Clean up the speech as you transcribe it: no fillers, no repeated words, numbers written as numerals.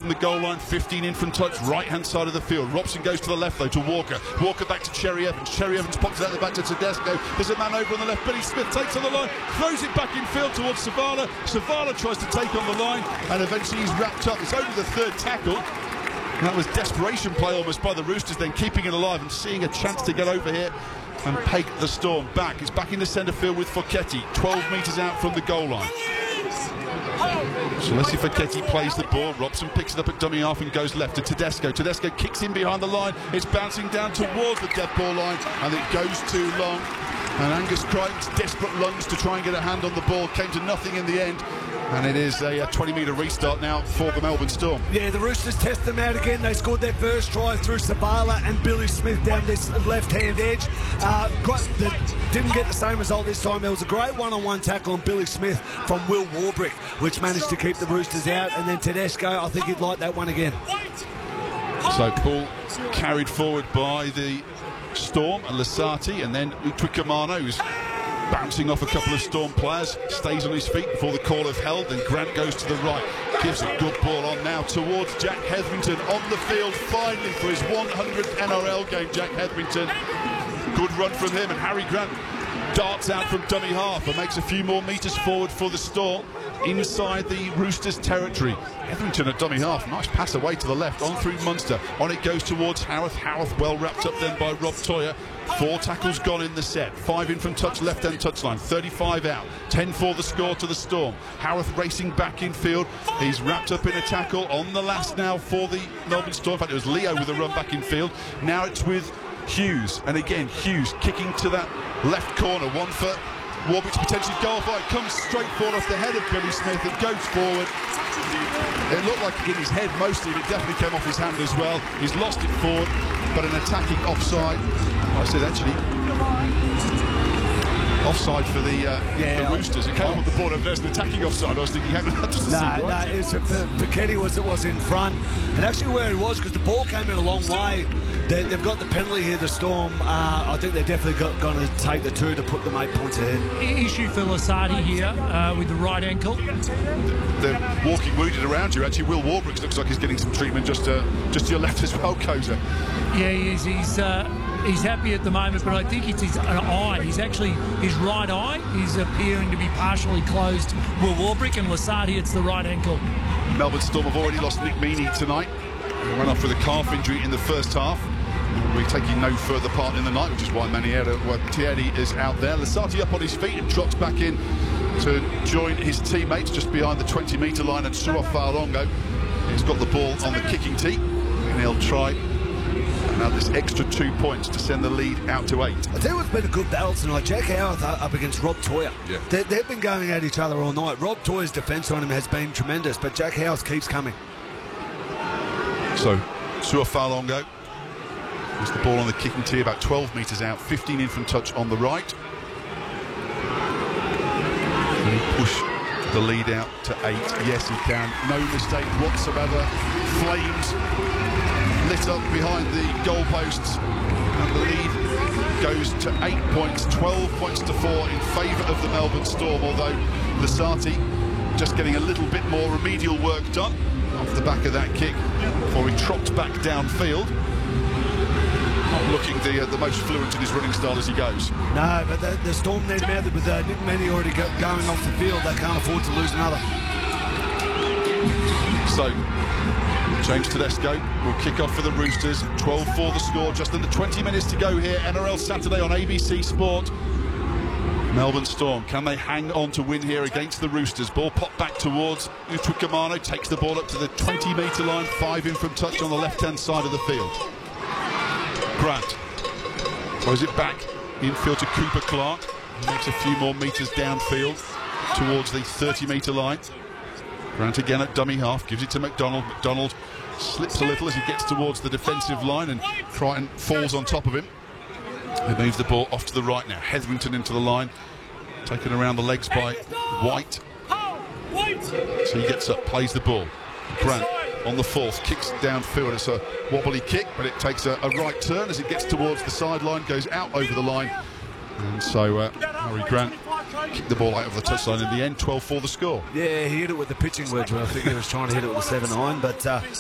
from the goal line, 15 in from touch, right-hand side of the field. Robson goes to the left, though, to Walker. Walker back to Cherry Evans. Cherry Evans pops it out the back to Tedesco. There's a man over on the left. Billy Smith takes on the line, throws it back in field towards Savala. Savala tries to take on the line, and eventually he's wrapped up. It's only the third tackle. That was desperation play almost by the Roosters, then keeping it alive and seeing a chance to get over here and peg the Storm back. It's back in the centre field with Focchetti, 12 metres out from the goal line. So let's see if Focchetti plays the ball. Robson picks it up at dummy half and goes left to Tedesco. Tedesco kicks in behind the line. It's bouncing down towards the dead ball line, and it goes too long. And Angus Crichton's desperate lunge to try and get a hand on the ball came to nothing in the end. And it is a 20-metre restart now for the Melbourne Storm. Yeah, the Roosters test them out again. They scored their first try through Savala and Billy Smith down this left-hand edge. They didn't get the same result this time. There was a great one-on-one tackle on Billy Smith from Will Warbrick, which managed to keep the Roosters out. And then Tedesco, I think he'd like that one again. So ball carried forward by the Storm and Lasati, and then Utwikamano, who's bouncing off a couple of Storm players, stays on his feet before the call of held. Then Grant goes to the right, gives a good ball on now towards Jack Hetherington on the field finally for his 100th NRL game. Jack Hetherington, good run from him, and Harry Grant darts out from dummy half and makes a few more metres forward for the Storm inside the Roosters territory. Hetherington at dummy half, nice pass away to the left, on through Munster, on it goes towards Howarth. Howarth well wrapped up then by Rob Toyer. 4 tackles gone in the set, 5 in from touch, left-hand touchline, 35 out, 10 for the score to the Storm. Howarth racing back in field, he's wrapped up in a tackle on the last now for the Melbourne Storm. In fact, it was Leo with a run back in field. Now it's with Hughes, and again Hughes kicking to that left corner, one for Warbrick to potentially go off. It comes straight forward off the head of Billy Smith and goes forward. It looked like in his head mostly, but it definitely came off his hand as well. He's lost it forward, but an attacking offside. I said actually offside for the Roosters. It came on the board, and there's an attacking offside. I was thinking, hang on, that doesn't seem right. Focchetti was in front, and actually where he was, because the ball came in a long way. They've got the penalty here, the Storm. I think they're definitely going to take the 2 to put them 8 points ahead. Issue for Lasati here with the right ankle. They're walking wounded around you. Actually, Will Warbrick looks like he's getting some treatment just to your left as well, Koza. Yeah, he is. He's happy at the moment, but I think it's his eye. He's actually, his right eye is appearing to be partially closed. Will Warbrick, and Lasati, it's the right ankle. Melbourne Storm have already lost Nick Meaney tonight. He went off with a calf injury in the first half. We're taking no further part in the night, which is why Thierry is out there. Lasati up on his feet and drops back in to join his teammates just behind the 20-metre line, and Su'a Fa'alogo. He's got the ball on the kicking tee, and he'll try now this extra 2 points to send the lead out to 8. I tell you what's been a good battle tonight. Jack Howarth up against Rob Toyer. Yeah. They've been going at each other all night. Rob Toyer's defence on him has been tremendous, but Jack Howarth keeps coming. So Su'a Fa'alogo is the ball on the kicking tee, about 12 metres out, 15 in from touch on the right. Can he push the lead out to 8? Yes, he can. No mistake whatsoever. Flames lit up behind the goalposts, and the lead goes to 8 points, 12 points to 4 in favour of the Melbourne Storm, although Lasati just getting a little bit more remedial work done off the back of that kick before he trots back downfield. Not looking the most fluent in his running style as he goes. No, but the Storm need him out there with Nick Meaney already going off the field. They can't afford to lose another. So James Tedesco will kick off for the Roosters. 12 for the score, just under 20 minutes to go here. NRL Saturday on ABC Sport. Melbourne Storm, can they hang on to win here against the Roosters? Ball popped back towards Utwikamano, takes the ball up to the 20-metre line, 5 in from touch on the left-hand side of the field. Grant throws it back infield to Cooper Clark. He makes a few more metres downfield towards the 30-metre line. Grant again at dummy half, gives it to McDonald. McDonald slips a little as he gets towards the defensive line, and Crichton falls on top of him. He moves the ball off to the right now. Hetherington into the line, taken around the legs by White. So he gets up, plays the ball. Grant on the fourth, kicks downfield. It's a wobbly kick, but it takes a right turn as it gets towards the sideline, goes out over the line. And so Harry Grant kicked the ball out of the touchline in the end. 12 for the score. Yeah, he hit it with the pitching wedge. I think he was trying to hit it with a 7-iron, but